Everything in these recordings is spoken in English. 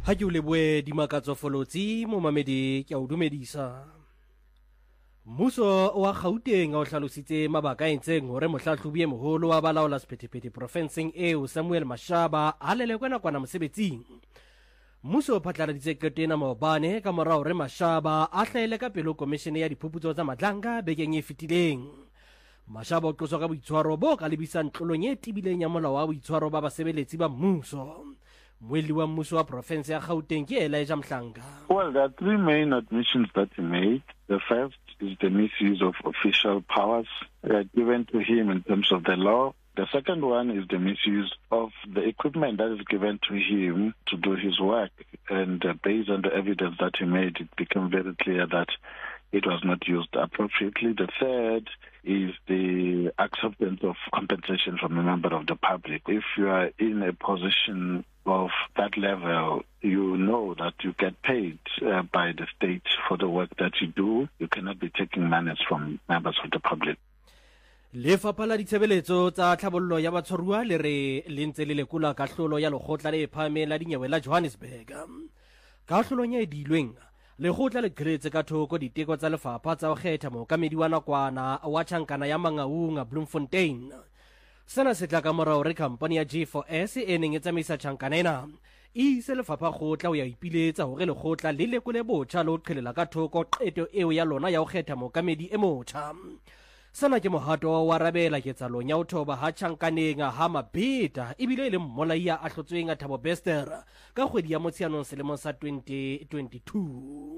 Ha ke o leboe dimakatsofolotsi mo mamedi ke a o dumedisa. Mmuso wa Gauteng o hlalositse mabaka a entseng hore mohlahlobi e moholo wa balaola sephethephethe profenseng eo Samuel Mashaba a lelekwe nakwana mosebetsing. Mmuso o phatlaladitse qeto ena maobane ka morao hore Mashaba a hlahele ka pele komishene ya diphuputso tsa Madlanka bekeng e fetileng. Mashaba o qoswa ka boitshwaro bo ka lebisang tlolong e tibileng ya molao wa boitshwaro ba basebeletsi ba mmuso. Mweli wa mmuso wa province ya Gauteng ke Elijah Mhlanga. Well, there are three main admissions that he made. The first is the misuse of official powers given to him in terms of the law. The second one is the misuse of the equipment that is given to him to do his work. And based on the evidence that he made, it became very clear that it was not used appropriately. The third is the acceptance of compensation from a member of the public. If you are in a position of that level, you know that you get paid by the state for the work that you do. You cannot be taking monies from members of the public. Lefapha la ditshebeletso tsa tlhabollo ya batshwaruwa le re le ntse le lekola kahlolo ya lekgotla le phahameng la dinyewe la Johannesburg. Kahlolong e dilweng lekgotla le qheletse ka thoko diteko tsa lefapha tsa ho kgetha mookamedi wa nakwana wa tjhankana ya Mangaung Bloemfontein. Sena se tla ka morao re company ya G4S e neng e tsamaisa tjhankana ena e ise lefapha kgotla ho ya ipiletsa hore lekgotla le lekole botjha le ho qhelela ka thoko qeto eo ya lona ya ho kgetha mookamedi e motjha. Sana ke mohato wa rabela ketsalong ya ho thoba ha tjhankaneng ha Mabhida ebile le mmolai ya ahlotsweng a Thabo Bester ka kgwedi ya Motsheanong selemong sa 2022.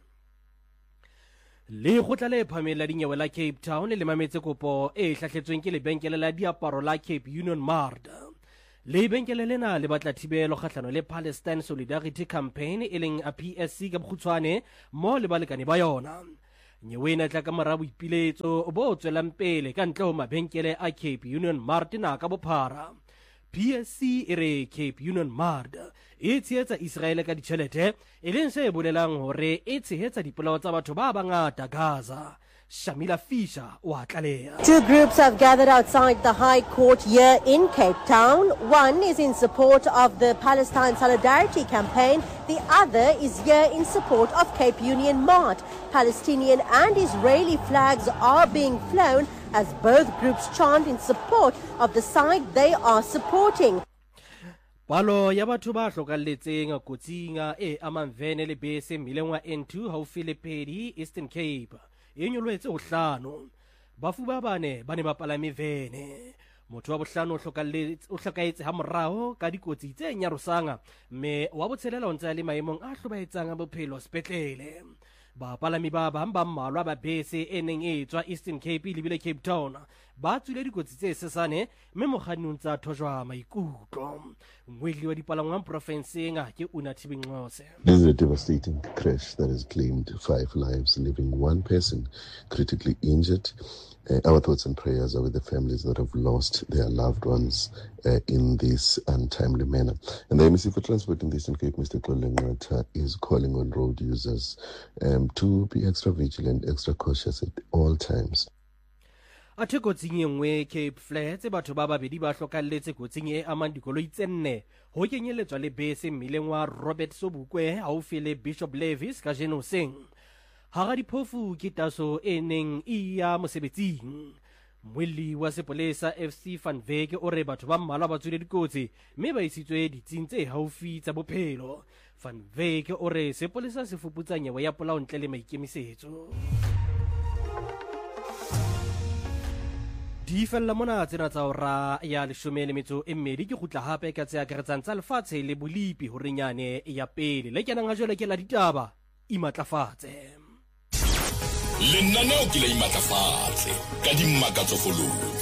Lekgotla le phahameng la dinyewe la Cape Town le mametse kopo e hlahletsweng ke lebenkele la diaparo la Cape Union Mart. Lebenkele lena le batla thibelo kgahlano le Palestine Solidarity Campaign e leng a PSC ka bokgutshwane mo le balekane ba yona. Nyewe ena tla ka mora boipiletso bo tswelang pele ka ntle ho mabenkele a Cape Union Mart na ka bophara. PSC e re Cape Union Mart e tshehetsa Israel ka ditjhelete e leng se bolelang hore e tshehetsa dipolao tsa batho ba bangata Gaza. Shamila Fisher wa tlaleha. Two groups have gathered outside the High Court here in Cape Town. One is in support of the Palestine Solidarity Campaign. The other is here in support of Cape Union Mart. Palestinian and Israeli flags are being flown as both groups chant in support of the side they are supporting. Palo ya batho ba hlokalletseng kotsing e amang vene le bese mmileng wa N2 haufi le Pedi Eastern Cape. E nyolwetse ho hlano bafu ba bane ba ne ba palame vene. Motho wa bohlano o hlokahetse ha morao ka dikotsi tse nyarosanga mme wa botshelela o ntse le maemong a hlobaetsang a bophelo sepetlele. Bapalami ba bang ba mmalwa ba bese e neng e tswa Eastern Cape le bile Cape Town ba tswile dikotsi tse sesane mme mokganni o ntse a thojwa maikutlo. Mweli wa dipalangwang profenseng ke Unathi Bingcose. This is a devastating crash that has claimed 5 lives, leaving one person critically injured. Our thoughts and prayers are with the families that have lost their loved ones in this untimely manner. And the MEC for Transport in the Eastern Cape, Mr. Xolengata, is calling on road users to be extra vigilant, extra cautious at all times. Athe kotsing engwe Cape Flats batho ba babedi ba hlokalletse kotsing e amang dikoloi tse 4 ho kenyeletswa le bese mmileng wa Robert Sobukwe haufi le Bishop Levis ka Genoseng. Hara diphofu ke taso e neng e ya mosebetsing. Mweli wa sepolesa FC Van Wyk o re batho ba mmalwa ba tswile dikotsi mme ba isitswe ditsing tse haufi tsa bophelo. Van Wyk o re sepolesa se fuputsa nyewe ya polao ntle le maikemisetso. Di fella mona tsena tsa ora ya 12 ke gutla hape ka tse akaretsang tsa lefatshe le bolipi ho renyane ya pele le kenang a jwale ke la ditaba imatlafatse. Lenaneo ke la imatlafatse ka dimmakatsofolong.